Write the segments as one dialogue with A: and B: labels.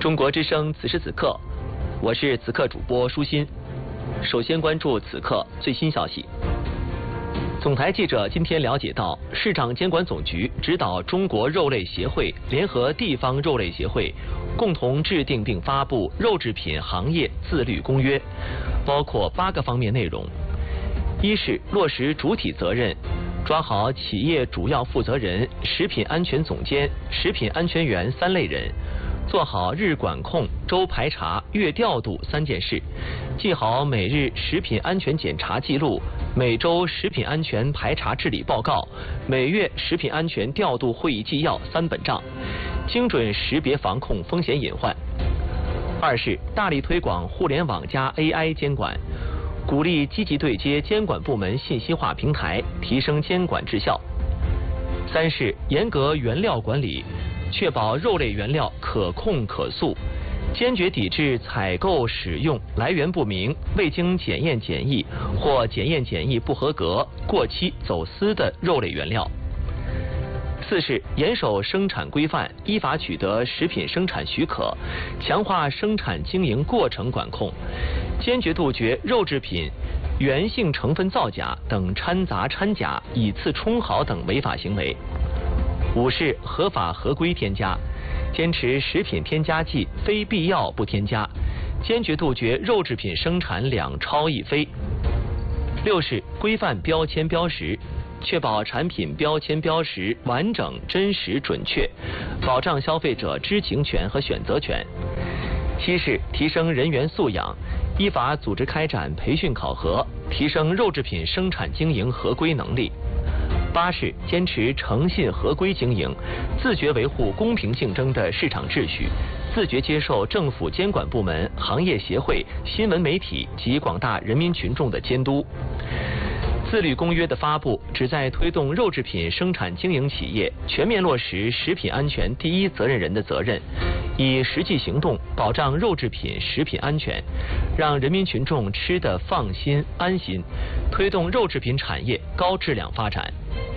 A: 中国之声此时此刻，我是此刻主播舒心。首先关注此刻最新消息。总台记者今天了解到，市场监管总局指导中国肉类协会联合地方肉类协会，共同制定并发布肉制品行业自律公约，包括8个方面内容。一是落实主体责任，抓好企业主要负责人、食品安全总监、食品安全员3类人，做好日管控、周排查、月调度3件事，记好每日食品安全检查记录，每周食品安全排查治理报告，每月食品安全调度会议纪要3本账，精准识别防控风险隐患。二是大力推广互联网加 AI 监管，鼓励积极对接监管部门信息化平台，提升监管质效。三是严格原料管理，确保肉类原料可控可溯，坚决抵制采购使用来源不明、未经检验检疫或检验检疫不合格、过期走私的肉类原料。四是严守生产规范，依法取得食品生产许可，强化生产经营过程管控，坚决杜绝肉制品原性成分造假等掺杂掺假、以次充好等违法行为。五是合法合规添加，坚持食品添加剂非必要不添加，坚决杜绝肉制品生产2超1非。六是规范标签标识，确保产品标签标识完整、真实、准确，保障消费者知情权和选择权。七是提升人员素养，依法组织开展培训考核，提升肉制品生产经营合规能力。八是坚持诚信合规经营，自觉维护公平竞争的市场秩序，自觉接受政府监管部门、行业协会、新闻媒体及广大人民群众的监督。自律公约的发布，旨在推动肉制品生产经营企业全面落实食品安全第一责任人的责任，以实际行动保障肉制品食品安全，让人民群众吃得放心安心，推动肉制品产业高质量发展。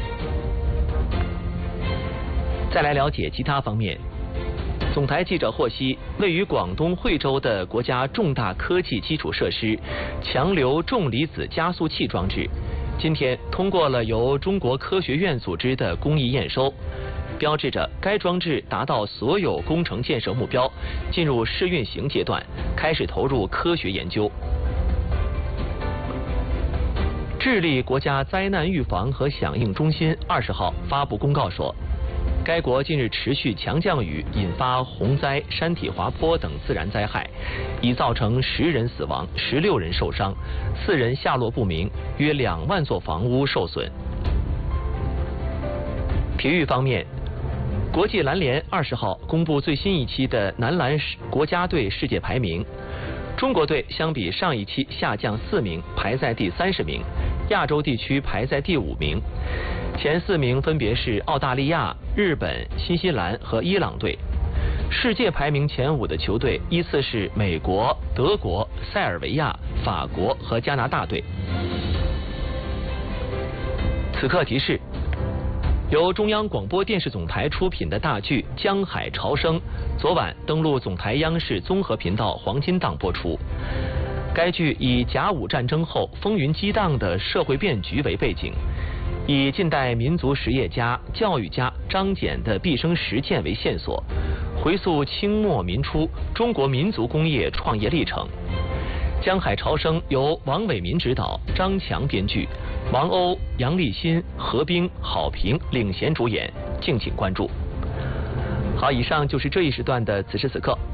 A: 再来了解其他方面。总台记者获悉，位于广东惠州的国家重大科技基础设施强流重离子加速器装置，今天通过了由中国科学院组织的工艺验收，标志着该装置达到所有工程建设目标，进入试运行阶段，开始投入科学研究。智利国家灾难预防和响应中心20号发布公告说，该国近日持续强降雨引发洪灾、山体滑坡等自然灾害，已造成10人死亡、16人受伤，4人下落不明，约2万座房屋受损。体育方面，国际篮联20号公布最新一期的男篮国家队世界排名，中国队相比上一期下降4名，排在第30名，亚洲地区排在第5名。前4名分别是澳大利亚、日本、新西兰和伊朗队。世界排名前5的球队依次是美国、德国、塞尔维亚、法国和加拿大队。此刻提示：由中央广播电视总台出品的大剧《江海潮生》昨晚登陆总台央视综合频道黄金档播出。该剧以甲午战争后风云激荡的社会变局为背景，以近代民族实业家、教育家张謇的毕生实践为线索，回溯清末民初中国民族工业创业历程。《江海潮生》由王伟民执导，张强编剧，王鸥、杨立新、何冰、郝平领衔主演，敬请关注。好，以上就是这一时段的此时此刻。